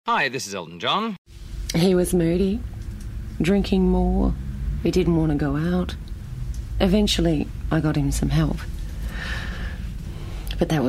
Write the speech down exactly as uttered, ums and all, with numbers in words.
Hi, this is Elton John. He was moody, drinking more. He didn't want to go out. Eventually, I got him some help. But that was